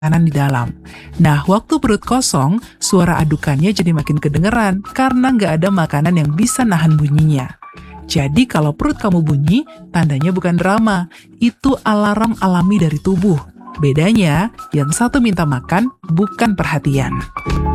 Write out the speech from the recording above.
makanan di dalam. Nah, waktu perut kosong, suara adukannya jadi makin kedengeran karena nggak ada makanan yang bisa nahan bunyinya. Jadi kalau perut kamu bunyi, tandanya bukan drama, itu alarm alami dari tubuh. Bedanya, yang satu minta makan, bukan perhatian.